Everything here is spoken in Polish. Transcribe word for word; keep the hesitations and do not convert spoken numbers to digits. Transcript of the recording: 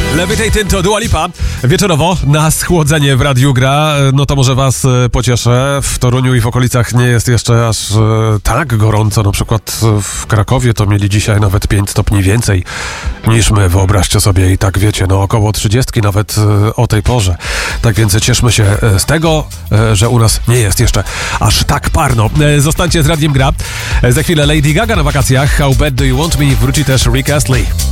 Levitating to Dua Lipa. Wieczorowo na schłodzenie w Radiu Gra. No to może was pocieszę. W Toruniu i w okolicach nie jest jeszcze aż tak gorąco. Na przykład w Krakowie to mieli dzisiaj nawet pięć stopni więcej niż my. Wyobraźcie sobie, i tak wiecie, no około trzydzieści nawet o tej porze. Tak więc cieszmy się z tego, że u nas nie jest jeszcze aż tak parno. Zostańcie z Radiem Gra. Za chwilę Lady Gaga na wakacjach. How Bad Do You Want Me? Wróci też Rick Astley.